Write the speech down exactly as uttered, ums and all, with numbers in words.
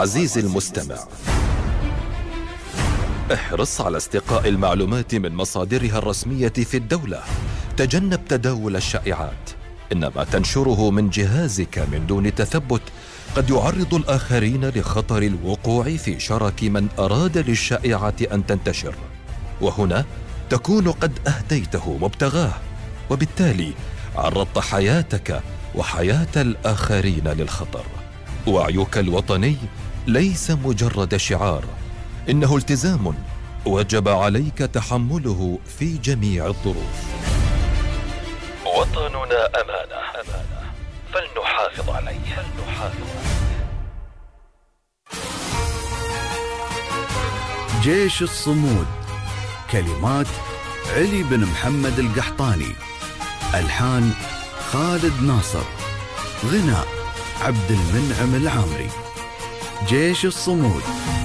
عزيزي المستمع، احرص على استقاء المعلومات من مصادرها الرسمية في الدولة. تجنب تداول الشائعات، إن ما تنشره من جهازك من دون تثبت قد يعرض الآخرين لخطر الوقوع في شرك من أراد للشائعة أن تنتشر، وهنا تكون قد أهديته مبتغاه، وبالتالي عرضت حياتك وحياة الآخرين للخطر. وعيك الوطني ليس مجرد شعار، إنه التزام وجب عليك تحمله في جميع الظروف. وطننا أمانة، أمانة فلنحافظ عليه، فلنحافظ عليه. جيش الصمود. كلمات علي بن محمد القحطاني، ألحان خالد ناصر، غناء عبد المنعم العامري. جيش الصمود.